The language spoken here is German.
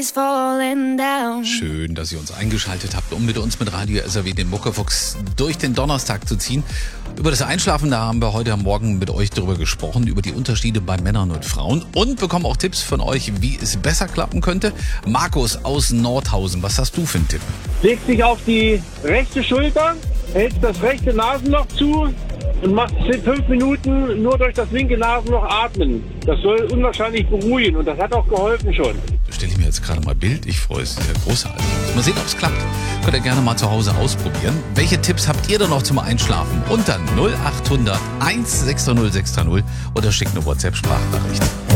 Schön, dass ihr uns eingeschaltet habt, um mit uns mit Radio SAW den Muckefuchs durch den Donnerstag zu ziehen. Über das Einschlafen, da haben wir heute Morgen mit euch darüber gesprochen, über die Unterschiede bei Männern und Frauen und bekommen auch Tipps von euch, wie es besser klappen könnte. Markus aus Nordhausen, was hast du für einen Tipp? Legst dich auf die rechte Schulter, hältst das rechte Nasenloch zu und machst 5 Minuten nur durch das linke Nasenloch atmen. Das soll unwahrscheinlich beruhigen und das hat auch geholfen schon. Da stelle ich mir jetzt gerade mal Bild. Ich freue es sehr großartig. Mal sehen, ob es klappt. Könnt ihr gerne mal zu Hause ausprobieren. Welche Tipps habt ihr denn noch zum Einschlafen? Unter 0800 160 630 oder schickt eine WhatsApp-Sprachnachricht.